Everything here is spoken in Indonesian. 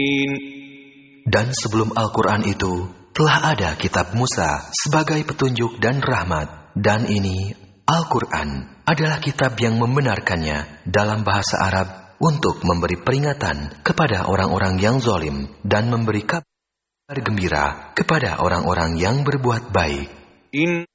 Dan sebelum Al-Quran itu, telah ada kitab Musa sebagai petunjuk dan rahmat. Dan ini, Al-Quran, adalah kitab yang membenarkannya dalam bahasa Arab untuk memberi peringatan kepada orang-orang yang zalim dan memberi kabar gembira kepada orang-orang yang berbuat baik.